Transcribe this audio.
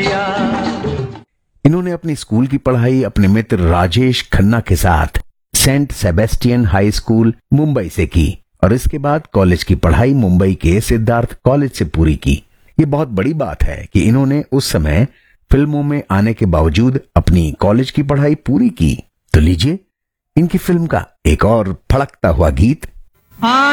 इन्होंने अपनी स्कूल की पढ़ाई अपने मित्र राजेश खन्ना के साथ Saint Sebastian high school Mumbai से की और इसके बाद कॉलेज की पढ़ाई मुंबई के सिद्धार्थ कॉलेज से पूरी की। ये बहुत बड़ी बात है कि इन्होंने उस समय फिल्मों में आने के बावजूद अपनी कॉलेज की पढ़ाई पूरी की। तो लीजिए इनकी फिल्म का एक और फड़कता हुआ गीत।